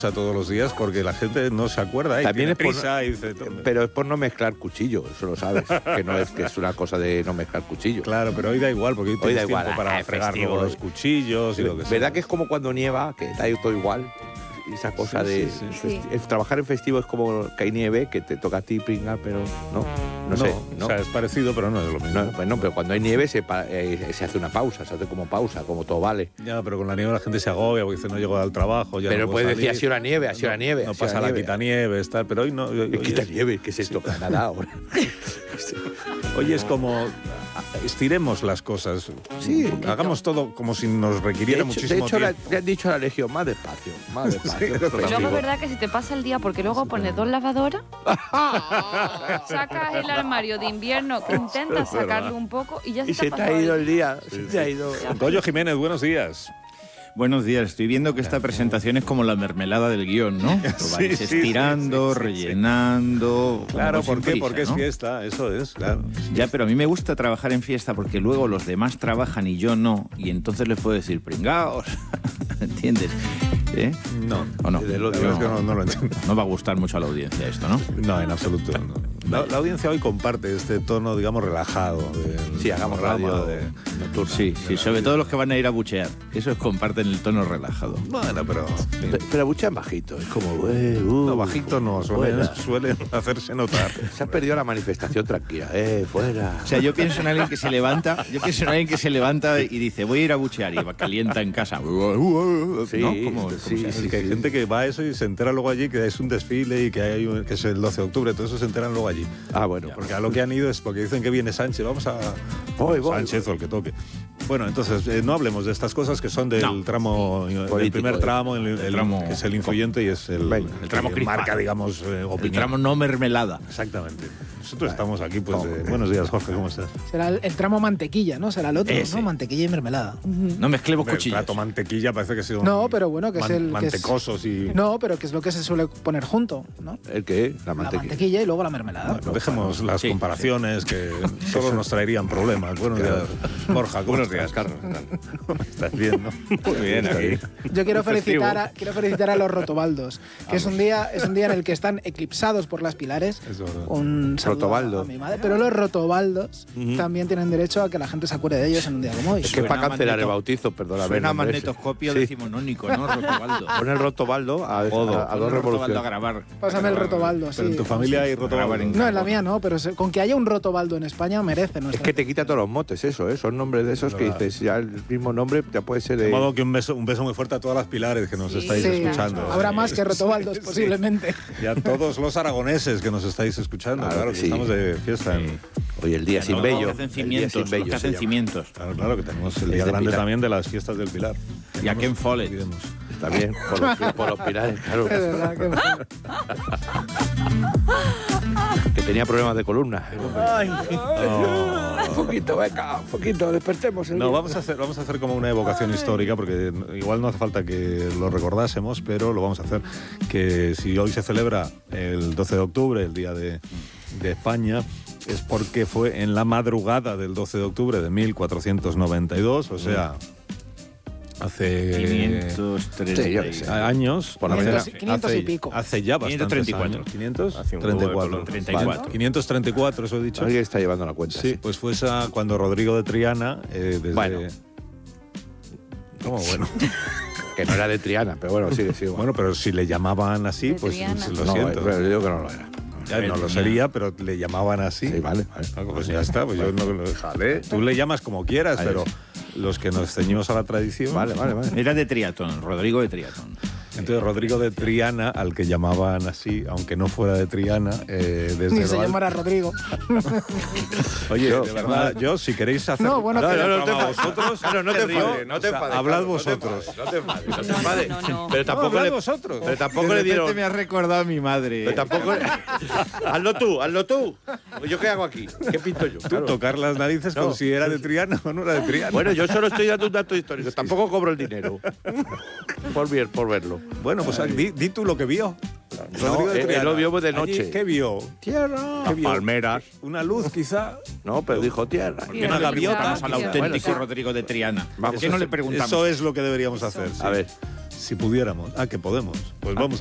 todos los días porque la gente no se acuerda. También es prisa y dice, pero es por no mezclar cuchillos, eso lo sabes. que es una cosa de no mezclar cuchillos. Claro, pero hoy da igual porque hoy tienes tiempo para fregar luego los cuchillos y lo que sea. ¿Verdad que es como cuando nieva, que da todo igual? Esa cosa trabajar en festivo es como que hay nieve, que te toca a ti pringar, pero no sé. O sea, es parecido, pero no es lo mismo. Pero cuando hay nieve se hace una pausa, se hace como pausa, como todo vale. Ya, pero con la nieve la gente se agobia porque dice no llego al trabajo. Ya pero no puedes decir, ha sido la nieve, ha sido la nieve. No pasa la quitanieves, tal, pero hoy no. Quitanieve, ¿qué es esto? Nada ahora. Hoy es como estiremos las cosas. Sí, hagamos todo como si nos requiriera muchísimo tiempo. De hecho, le han dicho a la Legión, más despacio. Pero luego es verdad que si te pasa el día, porque luego pones 2 lavadoras, sacas el armario de invierno, intentas sacarlo un poco y ya se te ha ido el día. Se ha ido. Goyo Jiménez, buenos días. Buenos días, estoy viendo que esta presentación es como la mermelada del guión, ¿no? Lo vais estirando, rellenando... Claro, ¿por qué? Porque es fiesta, eso es, claro. Ya, pero a mí me gusta trabajar en fiesta porque luego los demás trabajan y yo no, y entonces les puedo decir, pringaos, ¿entiendes? ¿Eh? No. ¿O no? Es que no lo entiendo. No va a gustar mucho a la audiencia esto, ¿no? No, en absoluto. No. La audiencia hoy comparte este tono, digamos, relajado. Hagamos radio nocturna. Sí, sobre todo los que van a ir a buchear. Esos comparten el tono relajado. Bueno, pero... Pero buchean bajito, es como... no, bajito no, suelen hacerse notar. Se ha perdido la manifestación tranquila, fuera. O sea, yo pienso en alguien que se levanta, y dice, voy a ir a buchear, y calienta en casa. Sí, ¿no? Que hay gente que va a eso y se entera luego allí que es un desfile y que es el 12 de octubre, todo eso se enteran luego allí. Bueno. Porque a lo que han ido es porque dicen que viene Sánchez, vamos a... Sánchez o el que toque. Bueno, entonces no hablemos de estas cosas que son del tramo, del primer tramo, el tramo, que es el influyente y es el tramo que marca, digamos, opinión. El tramo no mermelada. Exactamente. Nosotros estamos aquí, pues, buenos días, Jorge, ¿cómo estás? Será el tramo mantequilla, ¿no? Será el otro, ¿no? Mantequilla y mermelada. No mezclemos cuchillos. El plato mantequilla parece que ha sido pero bueno, que es el... mantecosos y... No, pero que es lo que se suele poner junto, ¿no? ¿El qué? La mantequilla y luego la mermelada. Bueno, dejemos las comparaciones que solo nos traerían problemas. Buenos días, Borja. Buenos días, Carlos. Estás bien, ¿no? Muy bien, aquí. Yo quiero felicitar a los rotobaldos, que es un día en el que están eclipsados por las pilares. Un saludo a mi madre. Pero los rotobaldos también tienen derecho a que la gente se acuerde de ellos en un día como hoy. Es que para cancelar el bautizo, perdona. Suena magnetoscopio decimonónico, ¿no? Rotobaldo. Pon el rotobaldo a dos revoluciones. A grabar. Pásame el rotobaldo, sí. Pero en tu familia hay rotobaldo. No, en la mía no, pero con que haya un rotobaldo en España merece. Es que te quita todos los motes eso, ¿eh? Son nombres de esos que dices, ya el mismo nombre ya puede ser de... De modo que un beso muy fuerte a todas las pilares que nos estáis escuchando. Habrá más que rotobaldos, posiblemente. Y a todos los aragoneses que nos estáis escuchando, claro que estamos de fiesta. Hoy el día sin bello. Los que hacen cimientos. Claro, que tenemos el día grande también de las fiestas del Pilar. Y a Ken Follett. También, por los pilares, claro. Es verdad que tenía problemas de columna. Un poquito, despertemos. Vamos a hacer como una evocación histórica, porque igual no hace falta que lo recordásemos, pero lo vamos a hacer. Que si hoy se celebra el 12 de octubre, el Día de España, es porque fue en la madrugada del 12 de octubre de 1492, o sea... Hace 530 años, por la mañana, 500 y pico. Hace ya bastantes 534. 534, eso he dicho. Alguien está llevando la cuenta. Sí, pues fue cuando Rodrigo de Triana, desde... ¿Cómo bueno? Que no era de Triana, pero bueno, sí. Bueno, pero si le llamaban así, pues lo siento. Pero yo digo que no lo era. No lo sería, pero le llamaban así. Sí, vale. Pues ya está, pues yo no lo dejaré. Tú le llamas como quieras, pero los que nos ceñimos a la tradición... Vale. Era de Triatón, Rodrigo de Triatón. Entonces Rodrigo de Triana, al que llamaban así, aunque no fuera de Triana, desde ni se llamara Rodrigo. Oye, de verdad, si queréis hacer... No vosotros... No te enfades. Hablad vosotros. No te enfades. Pero tampoco vosotros. Pero tampoco le dieron... me has recordado a mi madre. Pero tampoco... Hazlo tú. ¿Yo qué hago aquí? ¿Qué pinto yo? Tú tocar las narices como si era de Triana o no era de Triana. Bueno, yo solo estoy dando un dato histórico. Tampoco cobro el dinero por verlo. Bueno, pues di tú lo que vio. Él lo vio de noche. ¿Qué vio? Tierra. Palmeras. Una luz, quizá. No, pero dijo tierra. Una gaviota al auténtico Rodrigo de Triana. ¿Por qué no le preguntamos? Eso es lo que deberíamos hacer. A ver. Si pudiéramos. Que podemos. Pues vamos